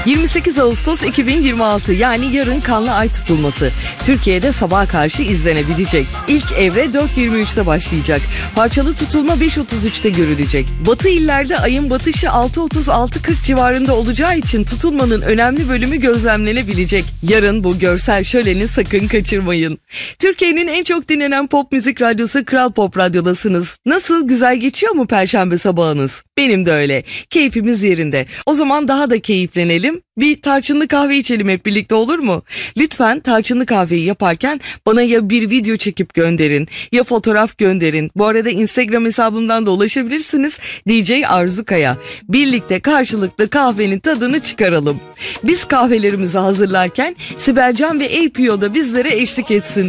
28 Ağustos 2026 yani yarın kanlı ay tutulması. Türkiye'de sabaha karşı izlenebilecek. İlk evre 4.23'te başlayacak. Parçalı tutulma 5.33'te görülecek. Batı illerde ayın batışı 6.30-6.40 civarında olacağı için tutulmanın önemli bölümü gözlemlenebilecek. Yarın bu görsel şöleni sakın kaçırmayın. Türkiye'nin en çok dinlenen pop müzik radyosu Kral Pop Radyo'dasınız. Nasıl, güzel geçiyor mu perşembe sabahınız? Benim de öyle. Keyfimiz yerinde. O zaman daha da keyiflenelim. Bir tarçınlı kahve içelim hep birlikte, olur mu? Lütfen tarçınlı kahveyi yaparken bana ya bir video çekip gönderin ya fotoğraf gönderin. Bu arada Instagram hesabımdan da ulaşabilirsiniz. DJ Arzu Kaya. Birlikte karşılıklı kahvenin tadını çıkaralım. Biz kahvelerimizi hazırlarken Sibel Can ve APO da bizlere eşlik etsin.